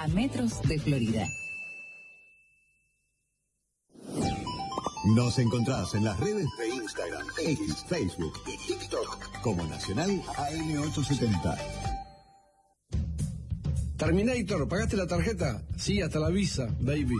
a metros de Florida. Nos encontrás en las redes de Instagram, X, Facebook y TikTok como Nacional AM870. Terminator, ¿pagaste la tarjeta? Sí, hasta la Visa, baby.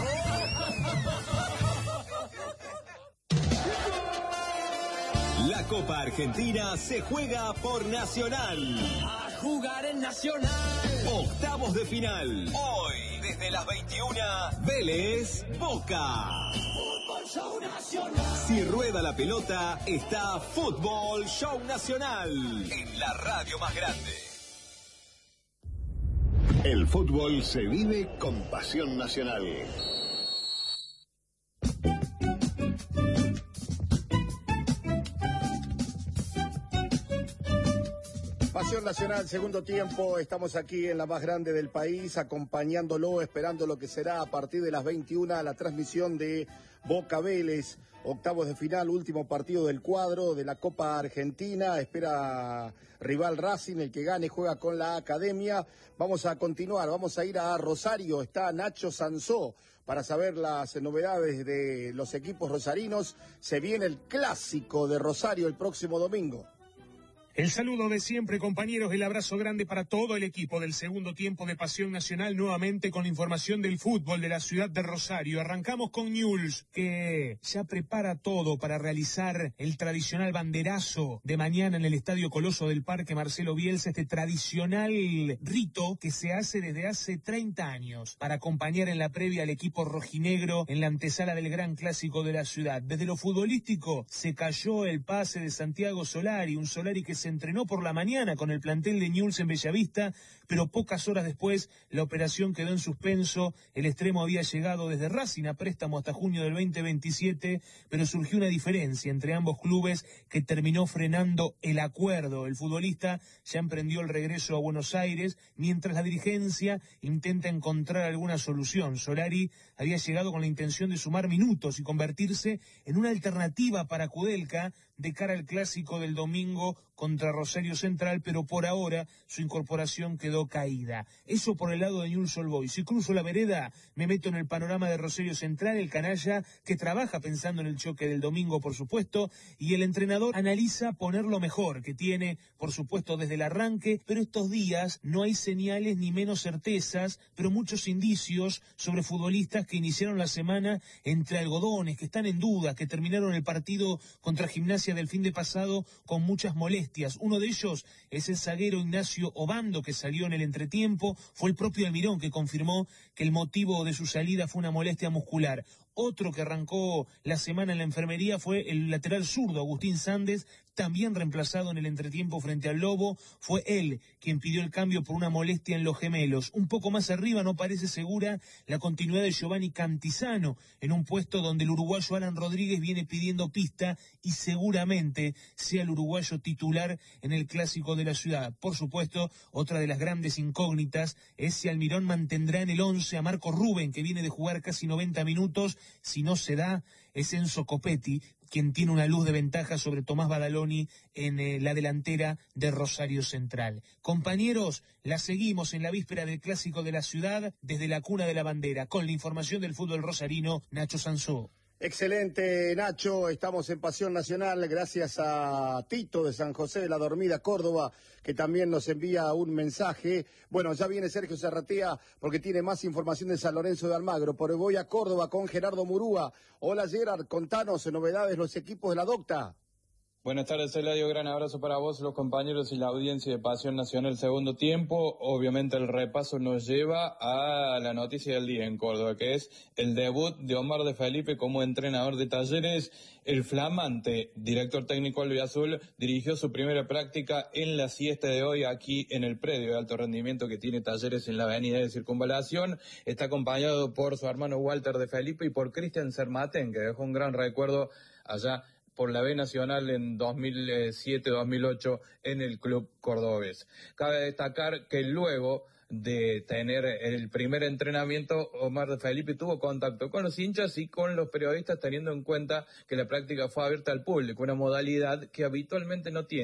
La Copa Argentina se juega por Nacional. A jugar en Nacional. Octavos de final. Hoy, desde las 21, Vélez, Boca. Fútbol Show Nacional. Si rueda la pelota, está Fútbol Show Nacional. En la radio más grande. El fútbol se vive con pasión nacional. Pasión Nacional, segundo tiempo, estamos aquí en la más grande del país, acompañándolo, esperando lo que será a partir de las 21, la transmisión de Boca Vélez, octavos de final, último partido del cuadro de la Copa Argentina, espera rival Racing, el que gane juega con la Academia. Vamos a continuar, vamos a ir a Rosario, está Nacho Sansó para saber las novedades de los equipos rosarinos. Se viene el clásico de Rosario el próximo domingo. El saludo de siempre, compañeros, el abrazo grande para todo el equipo del segundo tiempo de Pasión Nacional, nuevamente con la información del fútbol de la ciudad de Rosario. Arrancamos con Newell's, que ya prepara todo para realizar el tradicional banderazo de mañana en el Estadio Coloso del Parque Marcelo Bielsa, este tradicional rito que se hace desde hace 30 años para acompañar en la previa al equipo rojinegro en la antesala del gran clásico de la ciudad. Desde lo futbolístico se cayó el pase de Santiago Solari, un Solari que se entrenó por la mañana con el plantel de Newell's en Bellavista, pero pocas horas después la operación quedó en suspenso. El extremo había llegado desde Racing a préstamo hasta junio del 2027, pero surgió una diferencia entre ambos clubes que terminó frenando el acuerdo. El futbolista ya emprendió el regreso a Buenos Aires, mientras la dirigencia intenta encontrar alguna solución. Solari había llegado con la intención de sumar minutos y convertirse en una alternativa para Kudelka de cara al clásico del domingo contra Rosario Central, pero por ahora su incorporación quedó caída. Eso por el lado de Newell's Old Boys. Si cruzo la vereda, me meto en el panorama de Rosario Central, el canalla que trabaja pensando en el choque del domingo, por supuesto, y el entrenador analiza poner lo mejor que tiene, por supuesto, desde el arranque, pero estos días no hay señales ni menos certezas, pero muchos indicios sobre futbolistas que iniciaron la semana entre algodones, que están en duda, que terminaron el partido contra Gimnasia del fin de pasado con muchas molestias. Uno de ellos es el zaguero Ignacio Obando, que salió en el entretiempo. Fue el propio Almirón que confirmó que el motivo de su salida fue una molestia muscular. Otro que arrancó la semana en la enfermería fue el lateral zurdo Agustín Sández, también reemplazado en el entretiempo frente al Lobo. Fue él quien pidió el cambio por una molestia en los gemelos. Un poco más arriba no parece segura la continuidad de Giovanni Cantizano en un puesto donde el uruguayo Alan Rodríguez viene pidiendo pista y seguramente sea el uruguayo titular en el clásico de la ciudad. Por supuesto, otra de las grandes incógnitas es si Almirón mantendrá en el 11 a Marco Rubén, que viene de jugar casi 90 minutos. Si no se da, es Enzo Copetti quien tiene una luz de ventaja sobre Tomás Badaloni en la delantera de Rosario Central. Compañeros, la seguimos en la víspera del clásico de la ciudad desde la cuna de la bandera, con la información del fútbol rosarino, Nacho Sansó. Excelente, Nacho, estamos en Pasión Nacional, gracias a Tito de San José de la Dormida, Córdoba, que también nos envía un mensaje. Bueno, ya viene Sergio Serratea porque tiene más información de San Lorenzo de Almagro, pero voy a Córdoba con Gerardo Murúa. Hola Gerard, contanos novedades los equipos de la Docta. Buenas tardes, Eladio, gran abrazo para vos, los compañeros y la audiencia de Pasión Nacional segundo tiempo. Obviamente el repaso nos lleva a la noticia del día en Córdoba, que es el debut de Omar de Felipe como entrenador de Talleres. El flamante director técnico albiazul dirigió su primera práctica en la siesta de hoy aquí en el predio de alto rendimiento que tiene Talleres en la avenida de Circunvalación. Está acompañado por su hermano Walter de Felipe y por Cristian Sermatén, que dejó un gran recuerdo allá por la B Nacional en 2007-2008 en el club cordobés. Cabe destacar que luego de tener el primer entrenamiento, Omar de Felipe tuvo contacto con los hinchas y con los periodistas, teniendo en cuenta que la práctica fue abierta al público, una modalidad que habitualmente no tiene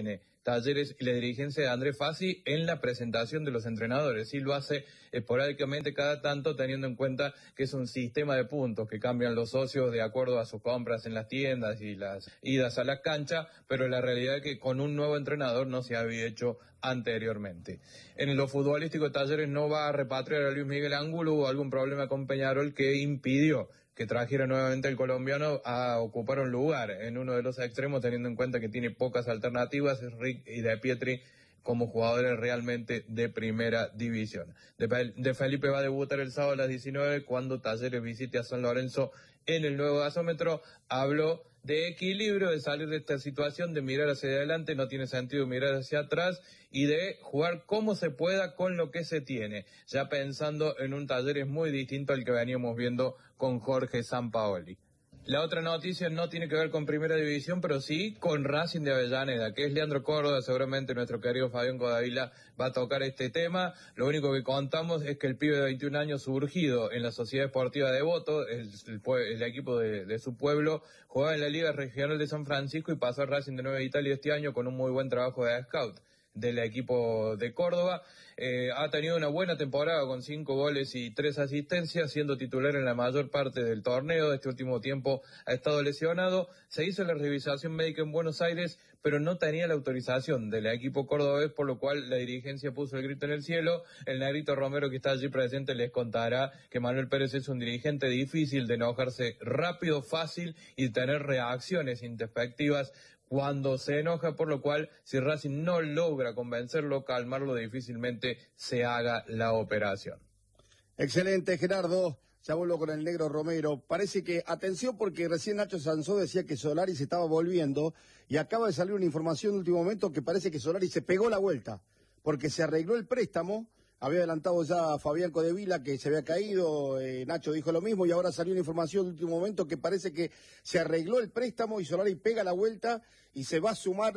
Talleres y la dirigencia de Andrés Fassi en la presentación de los entrenadores. Sí lo hace esporádicamente cada tanto, teniendo en cuenta que es un sistema de puntos que cambian los socios de acuerdo a sus compras en las tiendas y las idas a la cancha, pero la realidad es que con un nuevo entrenador no se había hecho anteriormente. En lo futbolístico, Talleres no va a repatriar a Luis Miguel Angulo. Hubo algún problema con Peñarol que impidió que trajera nuevamente el colombiano a ocupar un lugar en uno de los extremos, teniendo en cuenta que tiene pocas alternativas, Rick y De Pietri, como jugadores realmente de primera división. De Felipe va a debutar el sábado a las 19 cuando Talleres visite a San Lorenzo en el nuevo gasómetro. Habló de equilibrio, de salir de esta situación, de mirar hacia adelante, no tiene sentido mirar hacia atrás, y de jugar como se pueda con lo que se tiene, ya pensando en un Talleres muy distinto al que veníamos viendo con Jorge Sampaoli. La otra noticia no tiene que ver con Primera División, pero sí con Racing de Avellaneda, que es Leandro Córdoba. Seguramente nuestro querido Fabián Codavila va a tocar este tema. Lo único que contamos es que el pibe de 21 años surgido en la Sociedad Esportiva Devoto, el equipo de su pueblo, jugaba en la Liga Regional de San Francisco y pasó a Racing de Nueva Italia este año con un muy buen trabajo de scout del equipo de Córdoba. Ha tenido una buena temporada con 5 goles y 3 asistencias, siendo titular en la mayor parte del torneo. Este último tiempo ha estado lesionado. Se hizo la revisación médica en Buenos Aires, pero no tenía la autorización del equipo cordobés, por lo cual la dirigencia puso el grito en el cielo. El Negrito Romero, que está allí presente, les contará que Manuel Pérez es un dirigente difícil, de enojarse rápido, fácil y tener reacciones introspectivas cuando se enoja, por lo cual si Racing no logra convencerlo, calmarlo, difícilmente se haga la operación. Excelente, Gerardo. Ya vuelvo con el Negro Romero. Parece que, atención, porque recién Nacho Sansó decía que Solari se estaba volviendo, y acaba de salir una información de último momento que parece que Solari se pegó la vuelta, porque se arregló el préstamo. Había adelantado ya Fabián Codevila que se había caído, Nacho dijo lo mismo, y ahora salió una información de último momento que parece que se arregló el préstamo y Solari pega la vuelta y se va a sumar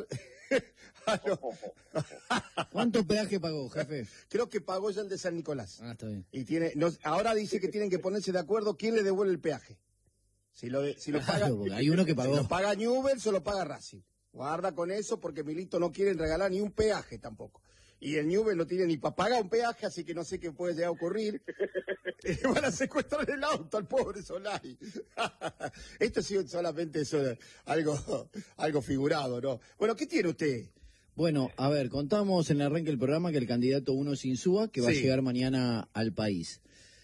a los... ¿Cuánto peaje pagó, jefe? Creo que pagó ya el de San Nicolás. Ah, está bien. Y ahora dice que tienen que ponerse de acuerdo quién le devuelve el peaje. Si lo paga, hay uno que pagó. Si lo paga Newell's o lo paga Racing. Guarda con eso porque Milito no quieren regalar ni un peaje tampoco. Y el Newell's no tiene ni para pagar un peaje, así que no sé qué puede llegar a ocurrir. Van a secuestrar el auto al pobre Solari. Esto sí solamente es algo figurado, ¿no? Bueno, ¿qué tiene usted? Bueno, a ver, contamos en el arranque del programa que el candidato 1 es Insúa, que va a llegar mañana al país.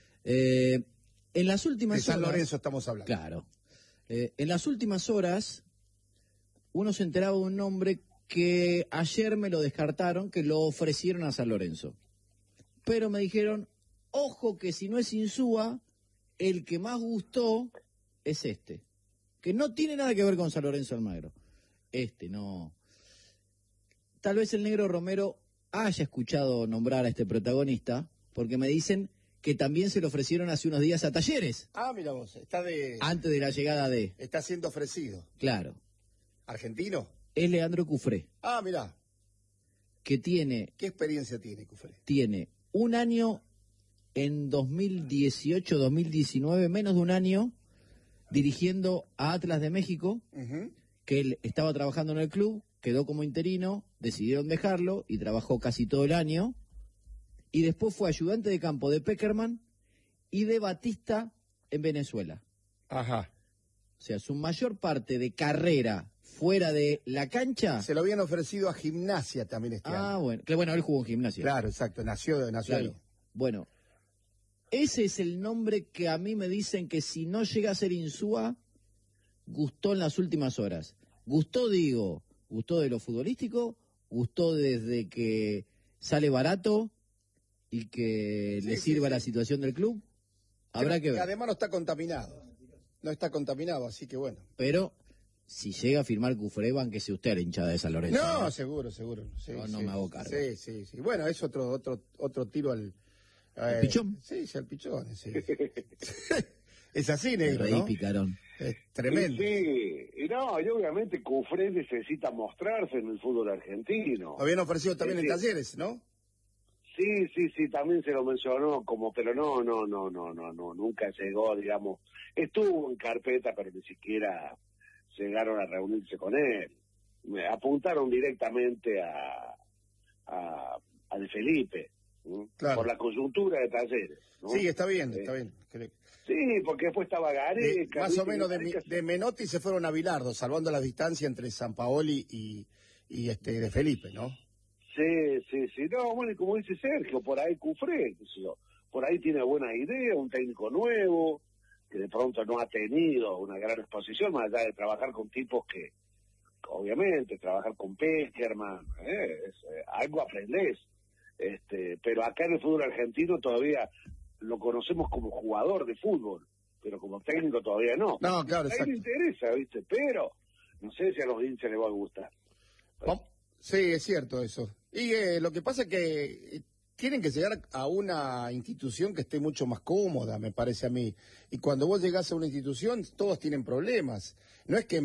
En las últimas horas... De San horas, Lorenzo estamos hablando. Claro. En las últimas horas, uno se enteraba de un nombre que ayer me lo descartaron, que lo ofrecieron a San Lorenzo. Pero me dijeron, ojo que si no es Insúa, el que más gustó es este. Que no tiene nada que ver con San Lorenzo Almagro. No. Tal vez el Negro Romero haya escuchado nombrar a este protagonista, porque me dicen que también se lo ofrecieron hace unos días a Talleres. Ah, mira vos, antes de la llegada de... Está siendo ofrecido. Claro. ¿Argentino? Es Leandro Cufré. Ah, mirá. Que tiene... ¿Qué experiencia tiene Cufré? Tiene un año en 2018, 2019, menos de un año, dirigiendo a Atlas de México, que él estaba trabajando en el club, quedó como interino, decidieron dejarlo y trabajó casi todo el año, y después fue ayudante de campo de Peckerman y de Batista en Venezuela. Ajá. O sea, su mayor parte de carrera fuera de la cancha... Se lo habían ofrecido a Gimnasia también este año. Ah, bueno. Que bueno, él jugó en Gimnasia. Claro, exacto. Nació claro. Ahí. Bueno, ese es el nombre que a mí me dicen que si no llega a ser Insúa, gustó en las últimas horas. Gustó de lo futbolístico, gustó desde que sale barato y que le sirva la situación del club. Habrá que ver. Además no está contaminado. No está contaminado, así que bueno. Pero si llega a firmar Cufré, banquese usted la hinchada de San Lorenzo. No, seguro. Sí, no me hago cargo. Sí. Bueno, es otro tiro al... ¿El pichón? Sí, al pichón. Sí. Es así, Negro, ¿no? Picarón. Es tremendo. Sí, y obviamente Cufré necesita mostrarse en el fútbol argentino. Lo habían ofrecido también en Talleres, ¿no? Sí, también se lo mencionó, pero no, nunca llegó, digamos. Estuvo en carpeta, pero ni siquiera llegaron a reunirse con él. apuntaron directamente a De Felipe, claro, por la coyuntura de Talleres, ¿no? Sí, está bien. Sí, porque después estaba Gareca. Más o menos de Menotti se fueron a Bilardo, salvando la distancia entre Sampaoli y De Felipe, ¿no? Sí. No, bueno, y como dice Sergio, por ahí Cufré, qué sé yo, por ahí tiene buena idea, un técnico nuevo, que de pronto no ha tenido una gran exposición, más allá de trabajar con tipos que, obviamente, trabajar con Peckerman, algo aprendés. Pero acá en el fútbol argentino todavía lo conocemos como jugador de fútbol, pero como técnico todavía no. No, claro, a él le interesa, ¿viste? Pero no sé si a los hinchas les va a gustar. Sí, es cierto eso. Y lo que pasa es que tienen que llegar a una institución que esté mucho más cómoda, me parece a mí. Y cuando vos llegás a una institución, todos tienen problemas. No es que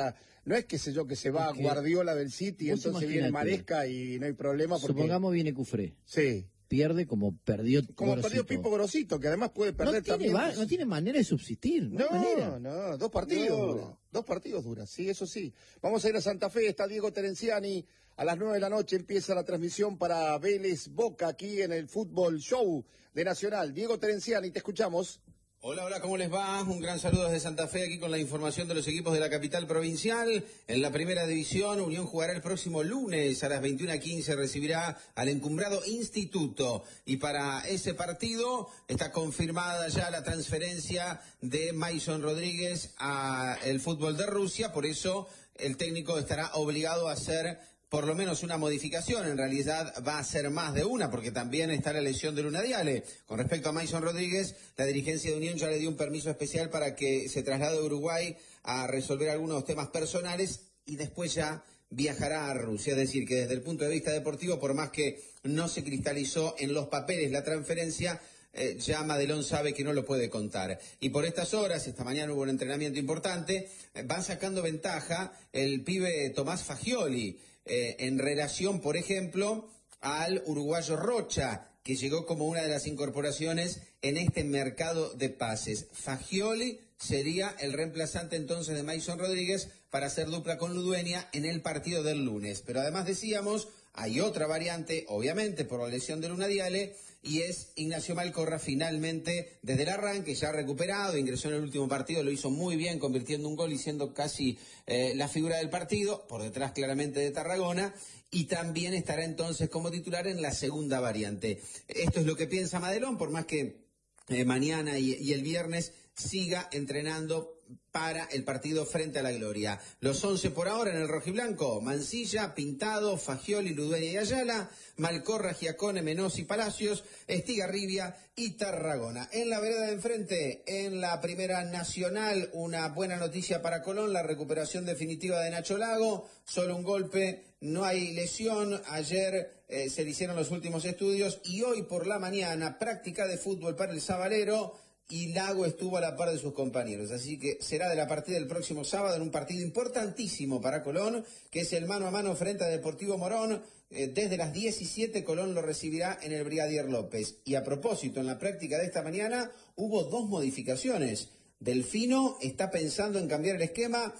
que se va Guardiola del City y entonces viene Maresca y no hay problema. Supongamos viene Cufré. Sí. Pierde como perdió Pipo Grosito, que además puede perder también. No tiene manera de subsistir. No, 2 partidos. 2 partidos duras, sí, eso sí. Vamos a ir a Santa Fe, está Diego Terenciani. A las 9 de la noche empieza la transmisión para Vélez Boca aquí en el Fútbol Show de Nacional. Diego Terenciani, te escuchamos. Hola, ¿cómo les va? Un gran saludo desde Santa Fe, aquí con la información de los equipos de la capital provincial. En la primera división, Unión jugará el próximo lunes a las 21:15, recibirá al encumbrado Instituto. Y para ese partido está confirmada ya la transferencia de Mason Rodríguez al fútbol de Rusia, por eso el técnico estará obligado a hacer por lo menos una modificación. En realidad va a ser más de una, porque también está la lesión de Luna Diale. Con respecto a Mason Rodríguez, la dirigencia de Unión ya le dio un permiso especial para que se traslade a Uruguay a resolver algunos temas personales y después ya viajará a Rusia. Es decir, que desde el punto de vista deportivo, por más que no se cristalizó en los papeles la transferencia, ya Madelón sabe que no lo puede contar. Y por estas horas, esta mañana hubo un entrenamiento importante, van sacando ventaja el pibe Tomás Fagioli, en relación, por ejemplo, al uruguayo Rocha, que llegó como una de las incorporaciones en este mercado de pases. Fagioli sería el reemplazante entonces de Mason Rodríguez para hacer dupla con Ludueña en el partido del lunes. Pero además decíamos, hay otra variante, obviamente, por la lesión de Luna Diale, y es Ignacio Malcorra, finalmente, desde el arranque, ya recuperado, ingresó en el último partido, lo hizo muy bien, convirtiendo un gol y siendo casi la figura del partido, por detrás claramente de Tarragona, y también estará entonces como titular en la segunda variante. Esto es lo que piensa Madelón, por más que mañana y el viernes siga entrenando para el partido frente a la Gloria. Los 11 por ahora en el rojiblanco: Mancilla, Pintado, Fagioli, Ludueña y Ayala, Malcorra, Giacone, Menossi, Palacios, Estigarribia y Tarragona. En la vereda de enfrente, en la Primera Nacional, una buena noticia para Colón, la recuperación definitiva de Nacho Lago, solo un golpe, no hay lesión. Ayer se le hicieron los últimos estudios y hoy por la mañana práctica de fútbol para el Sabalero, y Lago estuvo a la par de sus compañeros, así que será de la partida del próximo sábado en un partido importantísimo para Colón, que es el mano a mano frente a Deportivo Morón. Desde las 17 Colón lo recibirá en el Brigadier López. Y a propósito, en la práctica de esta mañana hubo 2 modificaciones. Delfino está pensando en cambiar el esquema.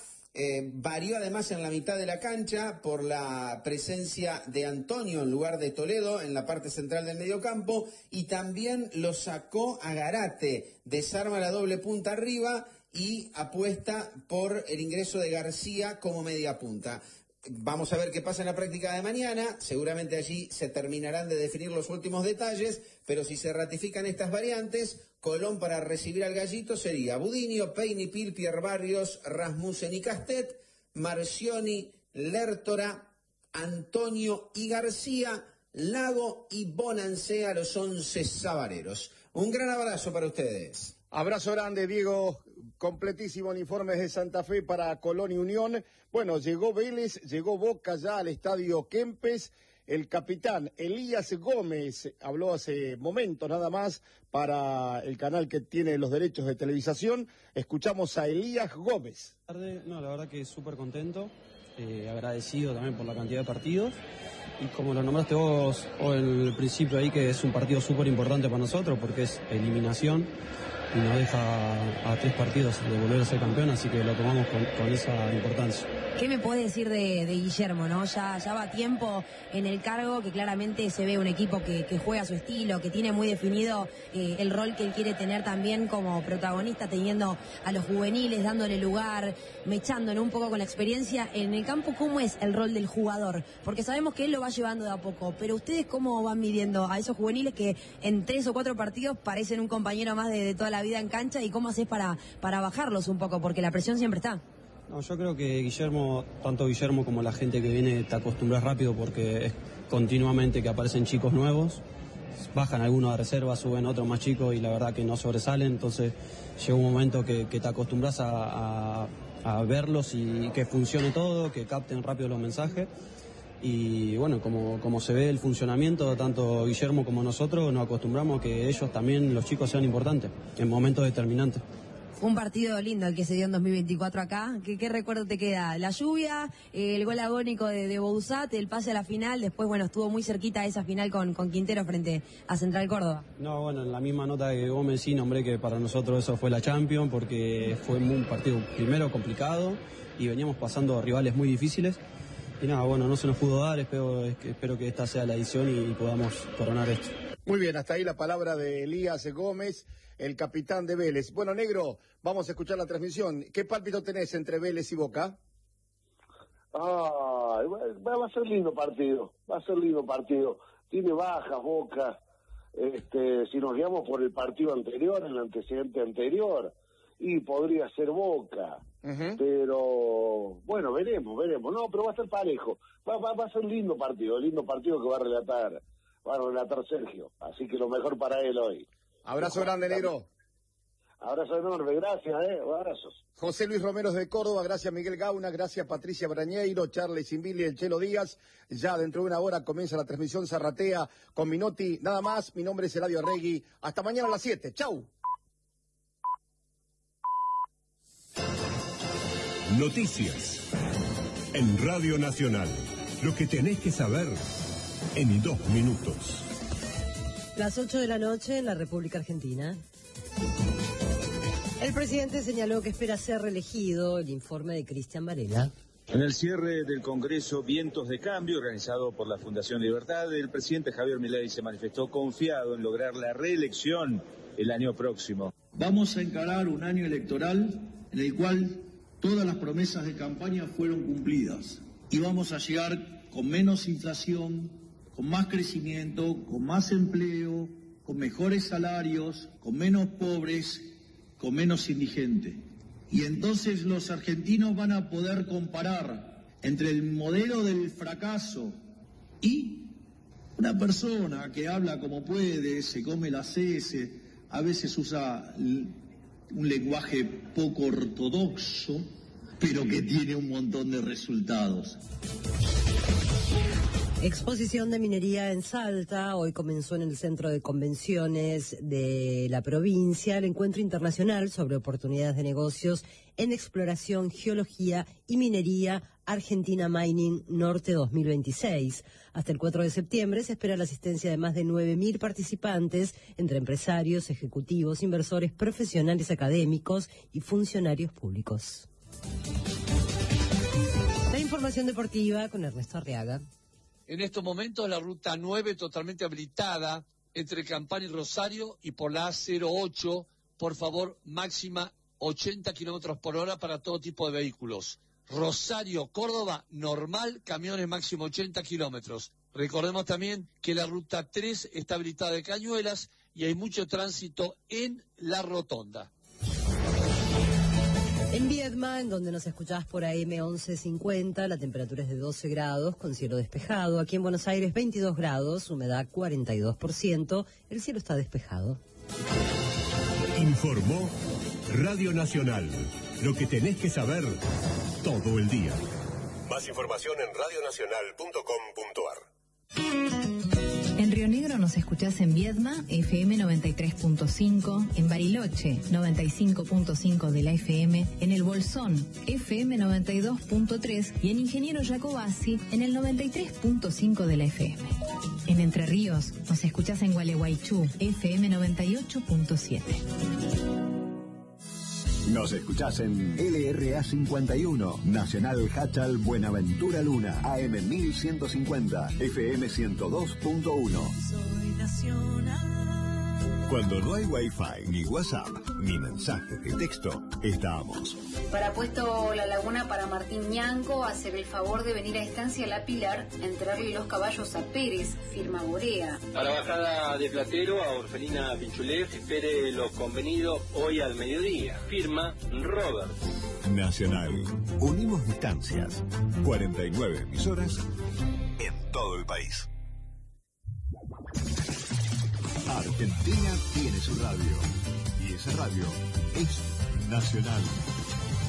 Varió además en la mitad de la cancha por la presencia de Antonio en lugar de Toledo en la parte central del mediocampo, y también lo sacó a Garate, desarma la doble punta arriba y apuesta por el ingreso de García como media punta. Vamos a ver qué pasa en la práctica de mañana. Seguramente allí se terminarán de definir los últimos detalles, pero si se ratifican estas variantes, Colón para recibir al Gallito sería Budinio, Peinipil, Pierre Barrios, Rasmussen y Castet, Marcioni, Lertora, Antonio y García, Lago y Bonancea, los 11 sabareros. Un gran abrazo para ustedes. Abrazo grande, Diego. Completísimo el informe de Santa Fe para Colón y Unión. Bueno, llegó Vélez, llegó Boca ya al estadio Kempes. El capitán Elías Gómez habló hace momentos nada más para el canal que tiene los derechos de televisación. Escuchamos a Elías Gómez. No, la verdad que súper contento, agradecido también por la cantidad de partidos. Y como lo nombraste vos o en el principio ahí, que es un partido súper importante para nosotros porque es eliminación y nos deja a 3 partidos de volver a ser campeón, así que lo tomamos con esa importancia. ¿Qué me podés decir de Guillermo, no? Ya va a tiempo en el cargo, que claramente se ve un equipo que juega a su estilo, que tiene muy definido el rol que él quiere tener también como protagonista, teniendo a los juveniles, dándole lugar, mechándolo un poco con la experiencia. En el campo, ¿cómo es el rol del jugador? Porque sabemos que él lo va llevando de a poco, pero ¿ustedes cómo van midiendo a esos juveniles que en 3 o 4 partidos parecen un compañero más de toda la vida en cancha? ¿Y cómo haces para bajarlos un poco? Porque la presión siempre está. No, yo creo que Guillermo, tanto Guillermo como la gente que viene, te acostumbras rápido porque es continuamente que aparecen chicos nuevos, bajan algunos de reserva, suben otros más chicos y la verdad que no sobresalen, entonces llega un momento que te acostumbras a verlos y que funcione todo, que capten rápido los mensajes. Y bueno, como se ve el funcionamiento, tanto Guillermo como nosotros nos acostumbramos a que ellos también, los chicos, sean importantes en momentos determinantes. Un partido lindo el que se dio en 2024 acá. ¿Qué recuerdo te queda? La lluvia, el gol agónico de Bouzat, el pase a la final, después bueno, estuvo muy cerquita esa final con Quintero frente a Central Córdoba. No, bueno, en la misma nota que vos me decís, nombré que para nosotros eso fue la Champions, porque fue un partido primero complicado y veníamos pasando rivales muy difíciles. Y nada, bueno, no se nos pudo dar, espero que esta sea la edición y podamos coronar esto. Muy bien, hasta ahí la palabra de Elías Gómez, el capitán de Vélez. Bueno, Negro, vamos a escuchar la transmisión. ¿Qué pálpito tenés entre Vélez y Boca? Va a ser lindo partido, Tiene bajas Boca, si nos guiamos por el partido anterior, el antecedente anterior, y podría ser Boca. Pero bueno, veremos. No, pero va a ser parejo. Va a ser lindo partido que va a relatar Sergio. Así que lo mejor para él hoy. Abrazo grande, Negro. Abrazo enorme, gracias, abrazos. José Luis Romero de Córdoba, gracias Miguel Gauna, gracias Patricia Brañeiro, Charles Simbili, el Chelo Díaz. Ya dentro de una hora comienza la transmisión Zarratea con Minotti. Nada más, mi nombre es Eladio Arregui. Hasta mañana a las 7. ¡Chau! Noticias en Radio Nacional. Lo que tenés que saber en 2 minutos. Las 8 de la noche en la República Argentina. El presidente señaló que espera ser reelegido. El informe de Cristian Varela. En el cierre del Congreso Vientos de Cambio, organizado por la Fundación Libertad, el presidente Javier Milei se manifestó confiado en lograr la reelección el año próximo. Vamos a encarar un año electoral en el cual todas las promesas de campaña fueron cumplidas y vamos a llegar con menos inflación, con más crecimiento, con más empleo, con mejores salarios, con menos pobres, con menos indigentes. Y entonces los argentinos van a poder comparar entre el modelo del fracaso y una persona que habla como puede, se come las heces, a veces usa un lenguaje poco ortodoxo, pero que tiene un montón de resultados. Exposición de minería en Salta. Hoy comenzó en el Centro de Convenciones de la provincia el Encuentro Internacional sobre Oportunidades de Negocios en Exploración, Geología y Minería Argentina Mining Norte 2026. Hasta el 4 de septiembre se espera la asistencia de más de 9.000 participantes, entre empresarios, ejecutivos, inversores, profesionales académicos y funcionarios públicos. La información deportiva con Ernesto Arriaga. En estos momentos la ruta 9 totalmente habilitada entre Campana y Rosario y por la A08, por favor, máxima 80 kilómetros por hora para todo tipo de vehículos. Rosario, Córdoba, normal, camiones máximo 80 kilómetros. Recordemos también que la ruta 3 está habilitada de Cañuelas y hay mucho tránsito en la rotonda. En Viedma, en donde nos escuchás por AM 1150, la temperatura es de 12 grados con cielo despejado. Aquí en Buenos Aires 22 grados, humedad 42%, el cielo está despejado. Informó Radio Nacional. Lo que tenés que saber todo el día. Más información en radionacional.com.ar. En Río Negro nos escuchás en Viedma, FM 93.5, en Bariloche, 95.5 de la FM, en El Bolsón, FM 92.3 y en Ingeniero Jacobasi, en el 93.5 de la FM. En Entre Ríos nos escuchás en Gualeguaychú, FM 98.7. Nos escuchás en LRA 51, Nacional Hachal Buenaventura Luna, AM 1150, FM 102.1. Soy nacional. Cuando no hay Wi-Fi, ni WhatsApp, ni mensajes de texto, estamos. Para Puesto La Laguna para Martín Ñanco, hacer el favor de venir a Estancia La Pilar a entregarle los caballos a Pérez, firma Borea. Para Bajada de Platero a Orfelina Pinchulef, espere lo convenido hoy al mediodía, firma Robert. Nacional. Unimos distancias. 49 emisoras en todo el país. Argentina tiene su radio. Y esa radio es Nacional.